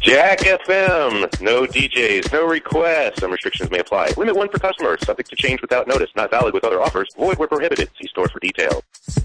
Jack FM. No DJs, no requests. Some restrictions may apply. Limit 1 per customer. Subject to change without notice. Not valid with other offers. Void where prohibited. See store for details.